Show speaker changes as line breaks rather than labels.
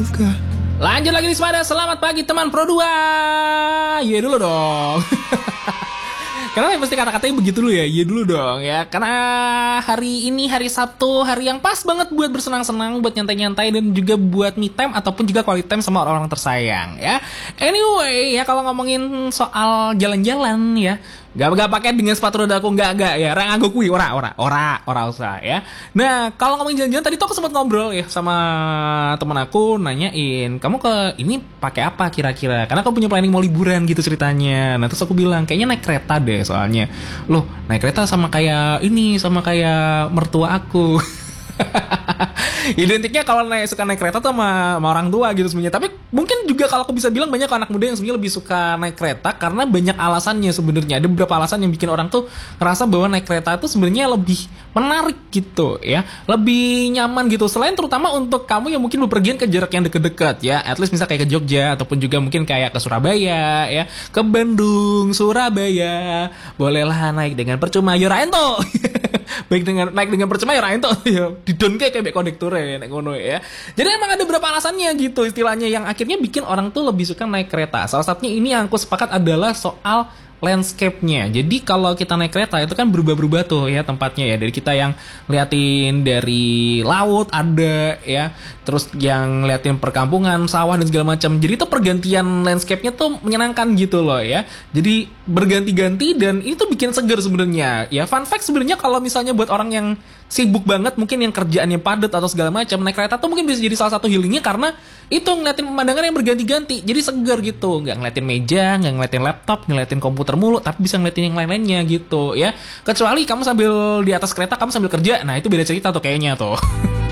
Lanjut lagi nih Sepada, selamat pagi teman Pro 2. Iya dulu dong. Kenapa mesti kata-katanya begitu dulu ya? Iya dulu dong ya. Karena hari ini hari Sabtu, hari yang pas banget buat bersenang-senang, buat nyantai-nyantai, dan juga buat me time ataupun juga quality time sama orang-orang tersayang ya. Anyway ya, kalau ngomongin soal jalan-jalan ya, gak pakai dengan sepatu roda aku, enggak ya. Rang aku kui ora usah ya. Nah, kalau ngomongin jalan-jalan, tadi tuh aku sempat ngobrol ya sama temen aku, nanyain, "Kamu ke ini pakai apa kira-kira?" Karena aku punya planning mau liburan gitu ceritanya. Nah, terus aku bilang, "Kayaknya naik kereta deh, soalnya." "Loh, naik kereta sama kayak mertua aku." Identiknya kalau suka naik kereta tuh sama orang tua gitu sebenarnya. Tapi mungkin juga kalau aku bisa bilang, banyak anak muda yang sebenarnya lebih suka naik kereta karena banyak alasannya sebenarnya. Ada beberapa alasan yang bikin orang tuh ngerasa bahwa naik kereta itu sebenarnya lebih menarik gitu ya, lebih nyaman gitu. Selain terutama untuk kamu yang mungkin bepergian ke jarak yang deket-deket ya, at least bisa kayak ke Jogja ataupun juga mungkin kayak ke Surabaya ya, ke Bandung, Surabaya. Bolehlah naik dengan percuma Yoraento. Baik dengan naik dengan percuma ya Rain tuh ya didon kayak kondektur ya nek ngono ya. Jadi emang ada beberapa alasannya gitu istilahnya yang akhirnya bikin orang tuh lebih suka naik kereta. Salah satunya ini yang aku sepakat adalah soal landscape-nya. Jadi kalau kita naik kereta itu kan berubah-berubah tuh ya tempatnya ya. Dari kita yang liatin dari laut ada ya, terus yang liatin perkampungan, sawah dan segala macam. Jadi itu pergantian landscape-nya tuh menyenangkan gitu loh ya. Jadi berganti-ganti dan itu bikin seger sebenarnya. Ya fun fact sebenarnya kalau misalnya buat orang yang sibuk banget, mungkin yang kerjaannya padat atau segala macam, naik kereta tuh mungkin bisa jadi salah satu healingnya karena itu ngeliatin pemandangan yang berganti-ganti, jadi seger gitu, nggak ngeliatin meja, nggak ngeliatin laptop, ngeliatin komputer mulu, tapi bisa ngeliatin yang lain-lainnya gitu ya. Kecuali kamu sambil di atas kereta kamu sambil kerja, nah itu beda cerita tuh kayaknya tuh.